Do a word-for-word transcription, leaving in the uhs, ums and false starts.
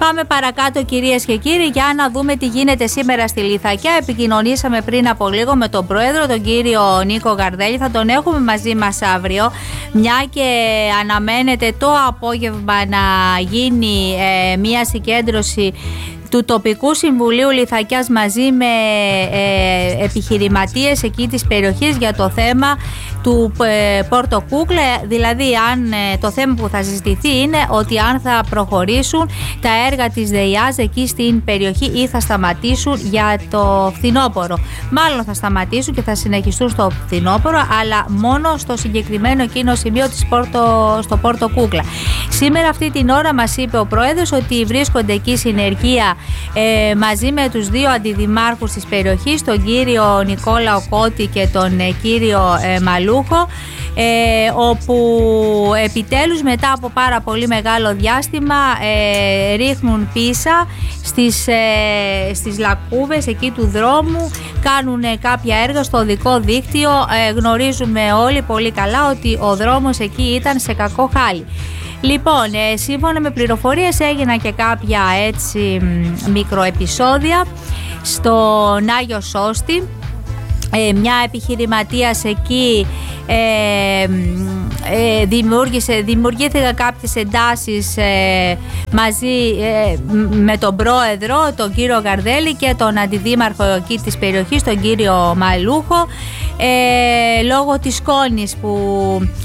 Πάμε παρακάτω, κυρίες και κύριοι, για να δούμε τι γίνεται σήμερα στη Λιθακιά. Επικοινωνήσαμε πριν από λίγο με τον πρόεδρο, τον κύριο Νίκο Γαρδέλη. Θα τον έχουμε μαζί μας αύριο, μια και αναμένεται το απόγευμα να γίνει ε, μια συγκέντρωση του τοπικού συμβουλίου Λιθακιάς μαζί με ε, επιχειρηματίες εκεί της περιοχής για το θέμα του ε, Πόρτο Κούκλα. Δηλαδή, αν ε, το θέμα που θα συζητηθεί είναι ότι αν θα προχωρήσουν τα έργα της ΔΕΙΑΖ εκεί στην περιοχή ή θα σταματήσουν για το φθινόπωρο. Μάλλον θα σταματήσουν και θα συνεχιστούν στο φθινόπωρο, αλλά μόνο στο συγκεκριμένο εκείνο σημείο της Πόρτο, στο Πόρτο Κούκλα. Σήμερα αυτή την ώρα μας είπε ο πρόεδρος ότι βρίσκονται εκεί συνεργεία Ε, μαζί με τους δύο αντιδημάρχους της περιοχής, τον κύριο Νικόλα Οκώτη και τον ε, κύριο ε, Μαλούχο, ε, όπου επιτέλους μετά από πάρα πολύ μεγάλο διάστημα ε, ρίχνουν πίσα στις, ε, στις λακκούβες εκεί του δρόμου, κάνουν ε, κάποια έργα στο οδικό δίκτυο. Ε, γνωρίζουμε όλοι πολύ καλά ότι ο δρόμος εκεί ήταν σε κακό χάλι. Λοιπόν, ε, σύμφωνα με πληροφορίες έγιναν και κάποια έτσι μικροεπισόδια στον Άγιο Σώστη. Ε, μια επιχειρηματίας εκεί ε, ε, δημιούργησε, δημιουργήθηκαν κάποιες εντάσεις ε, μαζί ε, με τον πρόεδρο, τον κύριο Γαρδέλη, και τον αντιδήμαρχο εκεί της περιοχής, τον κύριο Μαλούχο, ε, λόγω της σκόνης που